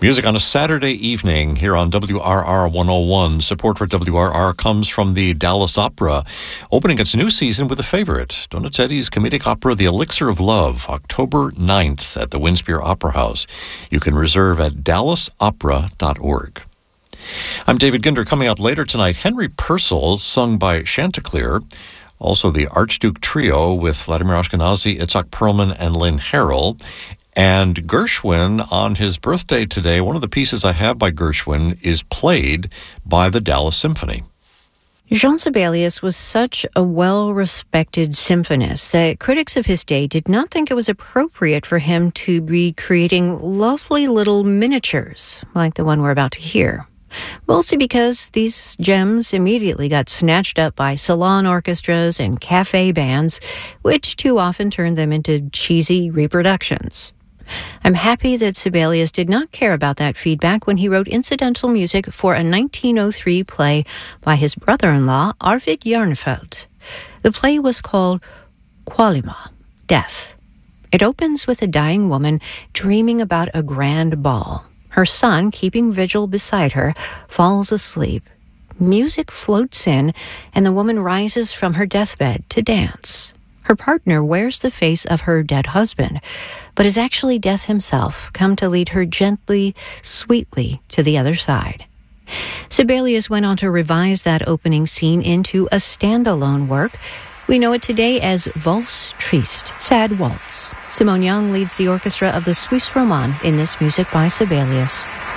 Music on a Saturday evening here on WRR 101. Support for WRR comes from the Dallas Opera, opening its new season with a favorite, Donizetti's comedic opera The Elixir of Love, October 9th at the Winspear Opera House. You can reserve at dallasopera.org. I'm David Ginder. Coming up later tonight, Henry Purcell, sung by Chanticleer. Also the Archduke Trio with Vladimir Ashkenazy, Itzhak Perlman, and Lynn Harrell. And Gershwin, on his birthday today, one of the pieces I have by Gershwin is played by the Dallas Symphony. Jean Sibelius was such a well-respected symphonist that critics of his day did not think it was appropriate for him to be creating lovely little miniatures like the one we're about to hear. Mostly because these gems immediately got snatched up by salon orchestras and cafe bands, which too often turned them into cheesy reproductions. I'm happy that Sibelius did not care about that feedback when he wrote incidental music for a 1903 play by his brother-in-law, Arvid Jarnefeld. The play was called Qualima, Death. It opens with a dying woman dreaming about a grand ball. Her son, keeping vigil beside her, falls asleep. Music floats in, and the woman rises from her deathbed to dance. Her partner wears the face of her dead husband, but is actually Death himself, come to lead her gently, sweetly to the other side. Sibelius went on to revise that opening scene into a standalone work. We know it today as Valse Triste, Sad Waltz. Simone Young leads the orchestra of the Suisse Romande in this music by Sibelius.